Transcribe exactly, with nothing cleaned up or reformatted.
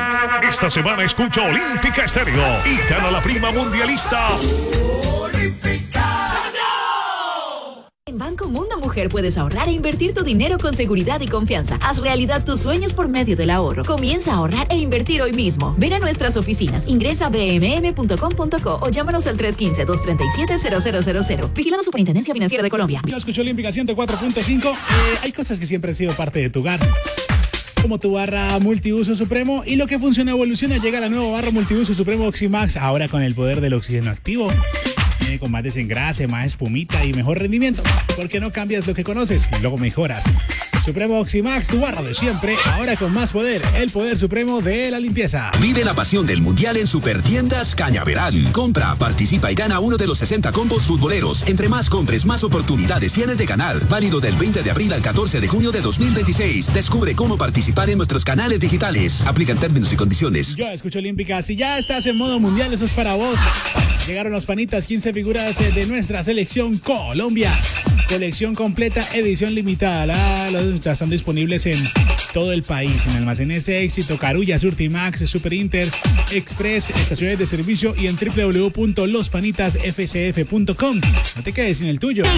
Esta semana escucha Olímpica Estéreo y gana la prima mundialista. En Banco Mundo Mujer puedes ahorrar e invertir tu dinero con seguridad y confianza. Haz realidad tus sueños por medio del ahorro. Comienza a ahorrar e invertir hoy mismo. Ven a nuestras oficinas, ingresa a b m m punto com punto co o llámanos al tres uno cinco, dos tres siete, cero cero cero cero. Vigilado Superintendencia Financiera de Colombia. Yo escucho Olímpica ciento cuatro punto cinco. Eh, hay cosas que siempre han sido parte de tu hogar, como tu barra multiuso supremo, y lo que funciona evoluciona. Llega la nueva barra multiuso supremo Oximax, ahora con el poder del oxígeno activo. Viene con más desengrase, más espumita y mejor rendimiento. ¿Por qué no cambias lo que conoces y luego mejoras? Supremo Oximax, tu barra de siempre, ahora con más poder, el poder supremo de la limpieza. Vive la pasión del Mundial en Supertiendas Cañaveral. Compra, participa y gana uno de los sesenta combos futboleros. Entre más compres, más oportunidades tienes de ganar. Válido del veinte de abril al catorce de junio de dos mil veintiséis. Descubre cómo participar en nuestros canales digitales. Aplican términos y condiciones. Yo escucho Olímpica. Si ya estás en modo mundial, eso es para vos. Llegaron los panitas, quince figuras de nuestra selección Colombia. Colección completa, edición limitada. La, los están disponibles en todo el país, en almacenes Éxito, Carulla, Surtimax, Super Inter, Express, estaciones de servicio y en w w w punto los panitas f c f punto com. No te quedes sin el tuyo.